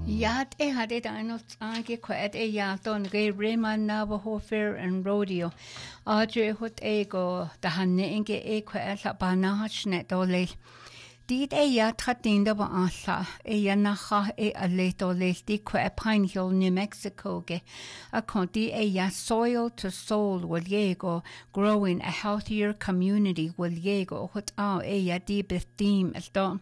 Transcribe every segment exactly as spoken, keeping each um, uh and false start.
Yat e hadid anot ange quet e yaton ge Raymond Navajo Fair and Rodeo. Audrey hut ego da hanne inge e quet la banachne dole. Did e yat hatinda ba alla e yanacha e aleto le di quet Pine Hill, New Mexico ge. A conti e ya soil to soul will yego growing a healthier community will yego hut a e ya di theme as don.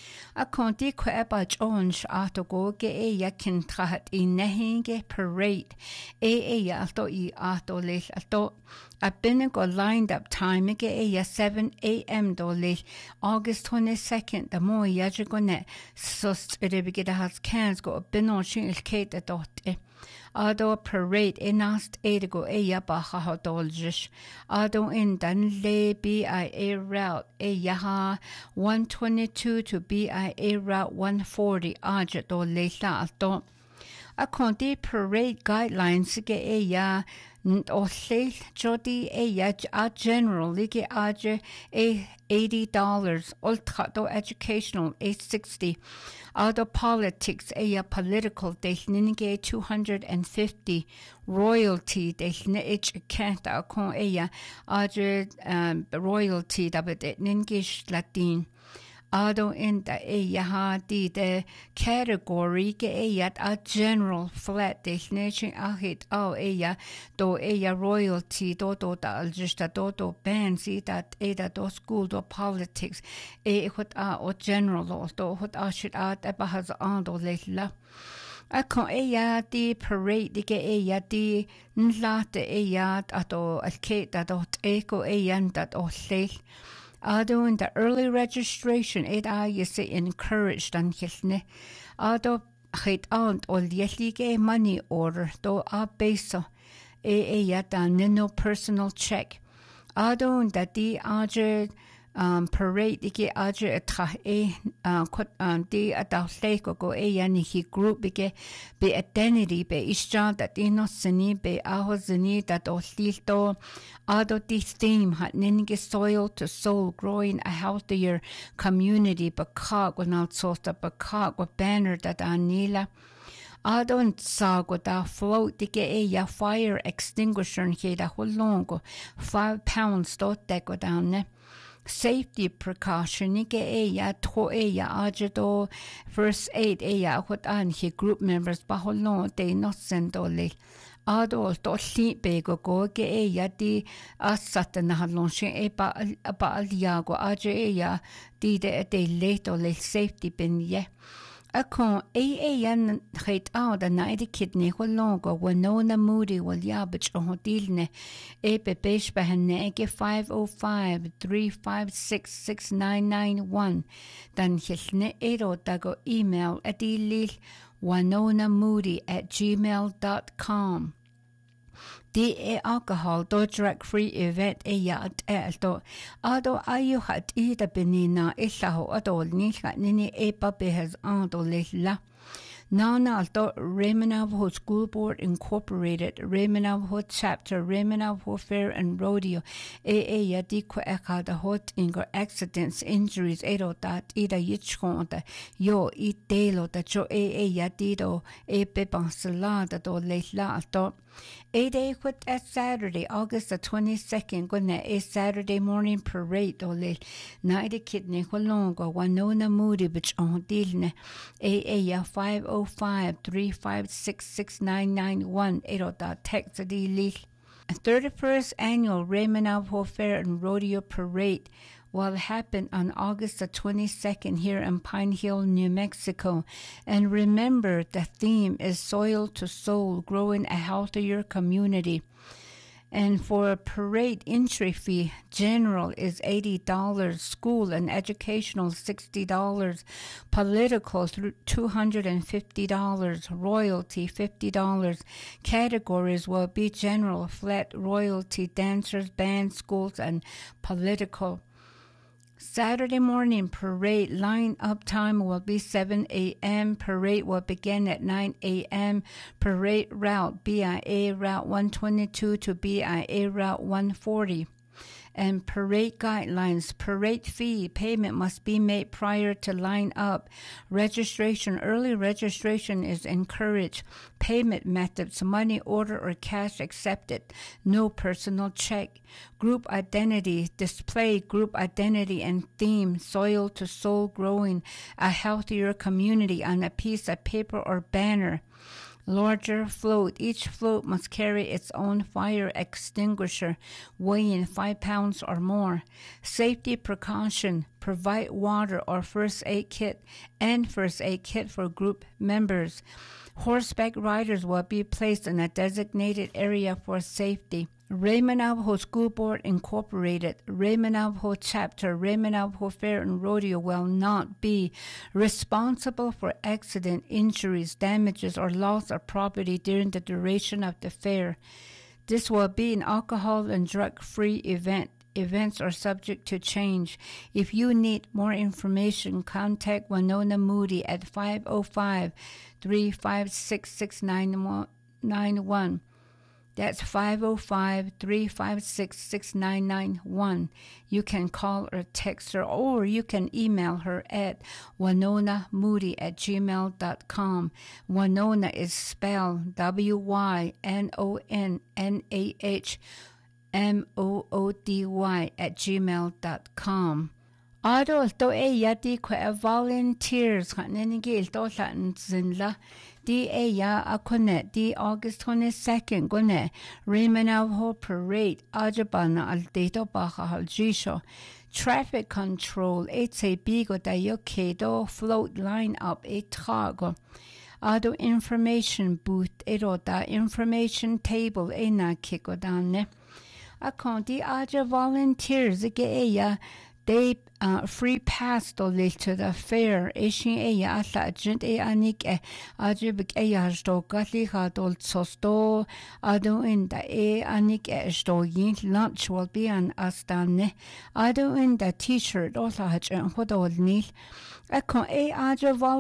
A conti queba Jones ato go ge e ya kin trahat I nehinge parade e e ya alto I ato lich alto a binnago lined up time ge e ya seven a m do lich August twenty-second the mo yajigone sust edibigida has cans go binon shin il kate dot e Ado parade e nast edigo e ya baha hodoljish. Ado in dan le B I A route e yaha one twenty-two to B I A route one forty aja do le la alto. A conti parade guidelines ge e ya o le jodi e ya a general lige aja e eighty dollars ultra do educational e sixty. Ado politics e ya political de ninge two hundred fifty royalty de ich kenta kon e ya aja um, royalty da bet ninge latin. Ado in da e yaha di de category ge e yat a general flat definition ahit o e ya do e ya royalty do do da aljusta do do bands i dat e da do school do politics e hut a o general o do hut a shit a da bahaz an do leila. A kon e ya di parade ge e ya di nlate e ya ato alke da dot e ko e yan dat o leil. Ado in the early registration it a yse encouraged an hilne. Ado hit aunt ol yelige money order do a beso e e yata nino personal check. Ado in the di aje um parade ike aje atra e uh quat um di ata leko go e yani hi group bige be identity be isja that ino sini be aho zini that o lito ado di theme hat ninge soil to soul growing a healthier community bakag without sort of bakag with banner that anila Adon sago da float dige e ya fire extinguisher he da holongo five pounds dot deko down ne safety precaution ige e ya to e ya ajado first aid e ya hot an he group members ba holon de no sendole ado to li be go go ge e ya di asat na halon she e ba ba aliago aje e ya di de de leto le safety bin ye Akon e e yan hait out a naide kidney holongo Winona Moody will yabach o dilne e be besh behenne ege five oh five, three five six, six nine nine one dan hilne ero dago email at ilil Winona Moody at gmail dot com. Di e alcohol do drug free event e yat elto ado ayu hat ida benina ilaho adol ni nini e pape has ando la Nana alto Raymond Navajo School Board Incorporated Raymond Navajo Chapter Raymond Navajo Fair and Rodeo e e ya di ko eka da hot ingo accidents injuries ero dat ida yichon da yo I delo da jo e e ya di do e be bansalada do le la alto e day quit at Saturday August the twenty-second gonna a Saturday morning parade do le naide kidney holongo Winona Moody bich on dilne e e ya five oh five, three five six, six nine nine one ero da text di li thirty-first annual Raymond Navajo Fair and Rodeo Parade will happen on August the twenty-second here in Pine Hill, New Mexico. And remember, the theme is Soil to Soul, growing a healthier community. And for a parade entry fee, general is eighty dollars, school and educational sixty dollars, political two hundred fifty dollars, royalty fifty dollars. Categories will be general, flat, royalty, dancers, bands, schools, and political. Saturday morning parade line-up time will be seven a m Parade will begin at nine a m Parade route B I A route one twenty-two to B I A route one forty. and parade guidelines. Parade fee payment must be made prior to line up. Registration, early registration is encouraged. Payment methods, money order or cash accepted. No personal check. Group identity, display group identity and theme, soil to soul growing, a healthier community on a piece of paper or banner. Larger float. Each float must carry its own fire extinguisher, weighing five pounds or more. Safety precaution. Provide water or first aid kit and first aid kit for group members. Horseback riders will be placed in a designated area for safety. Raymond Navajo School Board Incorporated, Raymond Navajo Chapter, Raymond Navajo Fair and Rodeo will not be responsible for accident, injuries, damages, or loss of property during the duration of the fair. This will be an alcohol and drug-free event. Events are subject to change. If you need more information, contact Winona Moody at five oh five, three five six, six nine one. That's five oh five, three five six, six nine nine one. You can call or text her, or you can email her at winona moody at gmail dot com. Winona is spelled W Y N O N N A H M O O D Y at gmail dot com. Ado to e yati kwa volunteers kanenigi to latin zinla. Di e ya akone di August twenty-second gone Raymond Navajo Parade ajabana al deto baja al jisho. Traffic control it's a bigo da yo kedo float line up a trago. Ado information booth ero da information table e na kiko dane. Akon di aja volunteers ge e ya they uh, free pass to to the fair. Ishin e ya atla agent e anik e ajibik e ya sto gatli ha dol sosto ado in da e anik e sto yin lunch will be an astane ado in da t-shirt also hach en hodol nil. Akon e aja